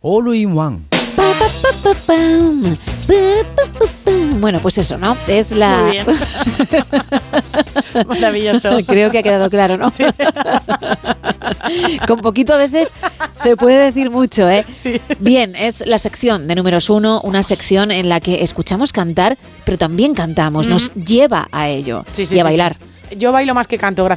All in One. Bueno, pues eso, ¿no? Es la... Muy bien. Maravilloso. Creo que ha quedado claro, ¿no? Sí. Con poquito a veces se puede decir mucho, ¿eh? Sí. Bien, es la sección de Números 1, una sección en la que escuchamos cantar, pero también cantamos, nos lleva a ello Sí, sí, y a sí, bailar. sí. Yo bailo más que canto, gracias.